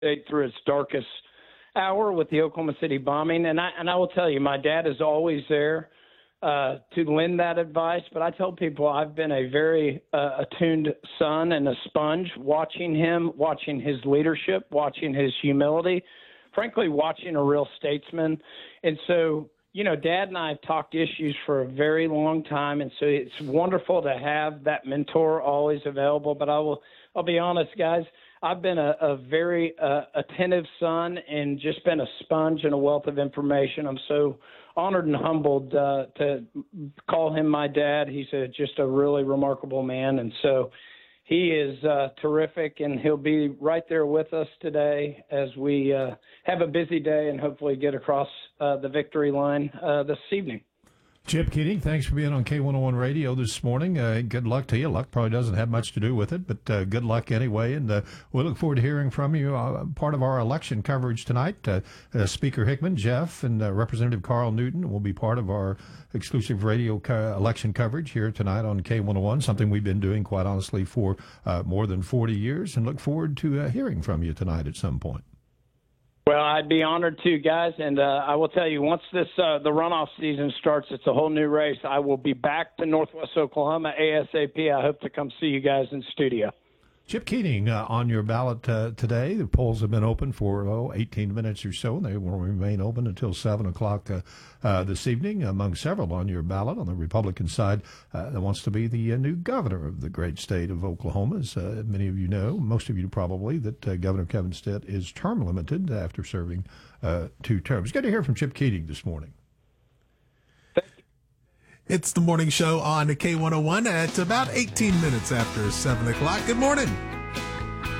State through its darkest hour with the Oklahoma City bombing. And I will tell you, my dad is always there to lend that advice. But I tell people I've been a very attuned son and a sponge, watching him, watching his leadership, watching his humility, frankly, watching a real statesman. And so, Dad and I have talked issues for a very long time. And so it's wonderful to have that mentor always available. But I'll be honest, guys, I've been a very attentive son and just been a sponge and a wealth of information. I'm so honored and humbled to call him my dad. He's just a really remarkable man. And so he is terrific, and he'll be right there with us today as we have a busy day and hopefully get across the victory line this evening. Chip Keating, thanks for being on K101 Radio this morning. Good luck to you. Luck probably doesn't have much to do with it, but good luck anyway. And we look forward to hearing from you. Part of our election coverage tonight, Speaker Hickman, Jeff, and Representative Carl Newton will be part of our exclusive radio election coverage here tonight on K101, something we've been doing, quite honestly, for more than 40 years, and look forward to hearing from you tonight at some point. Well, I'd be honored to, guys, and I will tell you, once the runoff season starts, it's a whole new race. I will be back to Northwest Oklahoma ASAP. I hope to come see you guys in studio. Chip Keating, on your ballot today, the polls have been open for 18 minutes or so. They will remain open until 7 o'clock this evening. Among several on your ballot on the Republican side that wants to be the new governor of the great state of Oklahoma. As many of you know, most of you probably, that Governor Kevin Stitt is term limited after serving 2 terms. Good to hear from Chip Keating this morning. It's the morning show on K101 at about 18 minutes after 7 o'clock. Good morning.